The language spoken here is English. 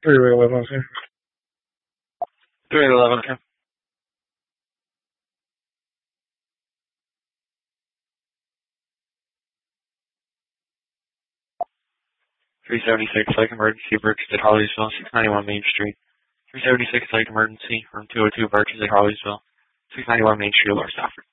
311, sir. 311, okay. .376, like emergency, Birches at Holliesville, 691 Main Street. 376, like emergency, room 202, Birches at Holliesville, 691 Main Street, Lower Stafford.